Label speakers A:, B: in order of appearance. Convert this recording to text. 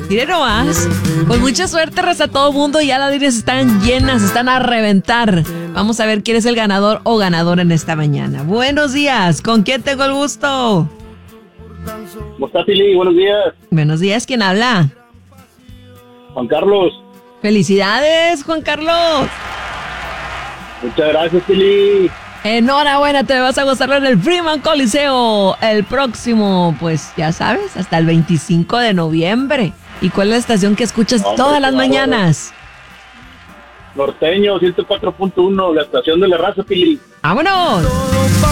A: Miren nomás. Pues mucha suerte, raza, todo mundo. Ya las líneas están llenas, están a reventar. Vamos a ver quién es el ganador o ganadora en esta mañana. Buenos días, ¿con quién tengo el gusto?
B: ¿Cómo está, Pili? Buenos días.
A: Buenos días, ¿quién habla?
B: Juan Carlos.
A: ¡Felicidades, Juan Carlos!
B: Muchas gracias, Pili.
A: Enhorabuena, te vas a gozarlo en el Freeman Coliseo el próximo, pues ya sabes, hasta el 25 de noviembre. ¿Y cuál es la estación que escuchas todas las mañanas?
B: Norteño 104.1, la estación de la raza, Pili.
A: ¡Vámonos!